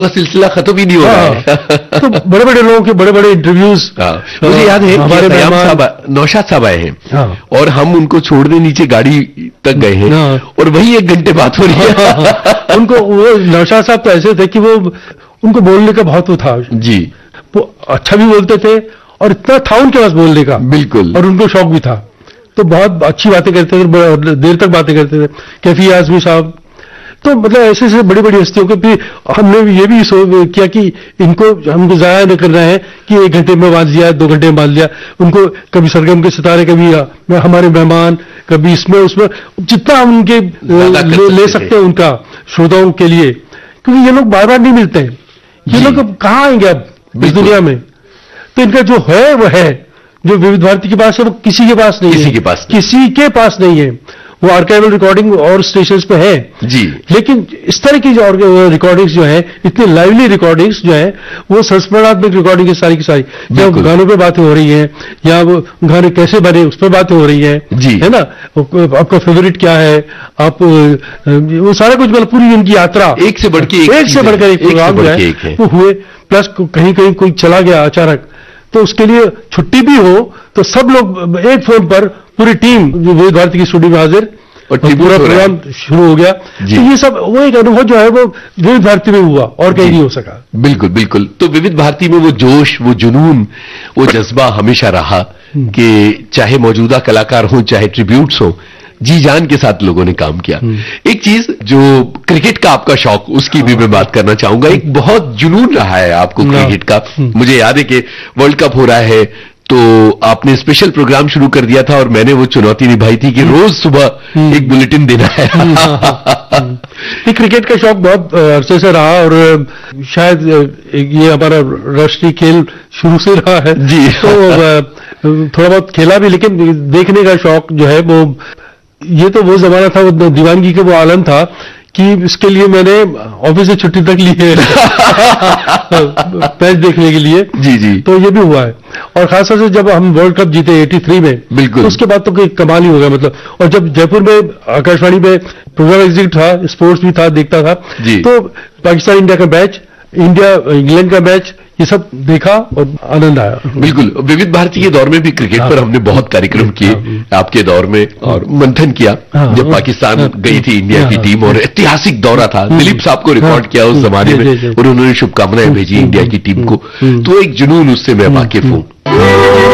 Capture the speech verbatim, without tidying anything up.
वो सिलसिला खत्म ही नहीं हो रहा है। तो बड़े बड़े लोगों के बड़े बड़े इंटरव्यूज, मुझे याद है हमारे कयाम साहब, नौशाद साहब आए हैं, हाँ। और हम उनको छोड़ने नीचे गाड़ी तक गए हैं, हाँ। और वही एक घंटे बात हो रही है। हाँ। उनको वो नौशाद साहब तो ऐसे थे कि वो उनको बोलने का बहुत वो था जी, वो अच्छा भी बोलते थे और इतना था उनके पास बोलने का, बिल्कुल, और उनको शौक भी था, तो बहुत अच्छी बातें करते थे, देर तक बातें करते थे। कैफी आजमी साहब, तो मतलब ऐसे ऐसे बड़ी बड़ी हस्तियों के भी हमने ये भी किया कि इनको हमको जाया न करना है कि एक घंटे में बांध दिया, दो घंटे में बांध दिया। उनको कभी सरगम के सितारे, कभी हमारे मेहमान, कभी इसमें उसमें, जितना हम उनके ले, ले सकते हैं उनका श्रोताओं के लिए, क्योंकि ये लोग बार बार नहीं मिलते हैं, ये लोग अब कहाँ आएंगे अब इस दुनिया में। तो इनका जो है वो है, जो विविध भारती के पास है वो किसी के पास नहीं किसी है, के पास किसी के पास नहीं है। वो आर्काइवल रिकॉर्डिंग और स्टेशंस पे है जी, लेकिन इस तरह की जो रिकॉर्डिंग्स जो है, इतनी लाइवली रिकॉर्डिंग्स जो है, वो संस्मरणात्मक रिकॉर्डिंग की सारी की सारी, जब गानों पे बातें हो रही हैं या वो गाने कैसे बने उस पर बातें हो रही हैं जी, है ना, आपका फेवरेट क्या है, आप वो सारा कुछ, मतलब पूरी उनकी यात्रा एक से बढ़ के एक से बढ़कर एक प्रोग्राम जो है वो हुए। प्लस कहीं कहीं कोई चला गया अचानक, तो उसके लिए छुट्टी भी हो तो सब लोग एक फोन पर, पूरी टीम जो विविध भारती की स्टूडियो में हाजिर, और पूरा प्रोग्राम शुरू हो गया। तो ये सब वो एक अनुभव जो है वो विविध भारती में हुआ और कहीं नहीं हो सका। बिल्कुल बिल्कुल। तो विविध भारती में वो जोश, वो जुनून, वो जज्बा हमेशा रहा कि चाहे मौजूदा कलाकार हो, चाहे ट्रिब्यूट्स हो, जी जान के साथ लोगों ने काम किया। एक चीज जो क्रिकेट का आपका शौक, उसकी भी मैं बात करना चाहूंगा। एक बहुत जुनून रहा है आपको क्रिकेट का। मुझे याद है कि वर्ल्ड कप हो रहा है तो आपने स्पेशल प्रोग्राम शुरू कर दिया था और मैंने वो चुनौती निभाई थी कि रोज सुबह एक बुलेटिन देना है। ये क्रिकेट का शौक बहुत अरसे से रहा और शायद ये हमारा राष्ट्रीय खेल शुरू से रहा है जी। तो थोड़ा बहुत खेला भी, लेकिन देखने का शौक जो है वो, ये तो वो जमाना था, वो दीवानगी का वो आलम था कि इसके लिए मैंने ऑफिस से छुट्टी तक ली है मैच देखने के लिए जी जी। तो ये भी हुआ है, और खासतौर से जब हम वर्ल्ड कप जीते तिरासी में, बिल्कुल, तो उसके बाद तो कोई कमाल ही हो गया मतलब। और जब जयपुर में आकाशवाणी में प्रोग्राम एग्जीक्यूटिव था, स्पोर्ट्स भी था, देखता था जी। तो पाकिस्तान इंडिया का मैच, इंडिया इंग्लैंड का मैच, ये सब देखा और आनंद आया। बिल्कुल। विविध भारती के दौर में भी क्रिकेट पर हमने बहुत कार्यक्रम किए आपके दौर में, और मंथन किया जब पाकिस्तान गई थी इंडिया की टीम, और ऐतिहासिक दौरा था। दिलीप साहब को रिकॉर्ड किया उस जमाने में और उन्होंने शुभकामनाएं भेजी इंडिया की टीम को, तो एक जुनून उससे मैं वाकिफ हूं।